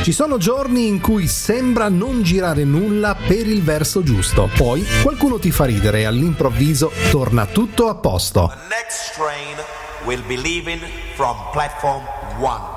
Ci sono giorni in cui sembra non girare nulla per il verso giusto, poi qualcuno ti fa ridere e all'improvviso torna tutto a posto. The next train will be leaving from platform 1.